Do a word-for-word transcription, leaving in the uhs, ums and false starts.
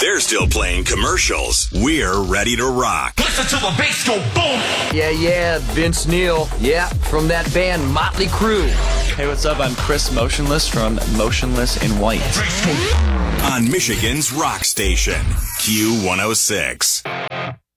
They're still playing commercials. We're ready to rock. Listen to the bass go boom. Yeah, yeah, Vince Neil. Yeah, from that band Motley Crue. Hey, what's up? I'm Chris Motionless from Motionless in White. On Michigan's rock station, Q one oh six.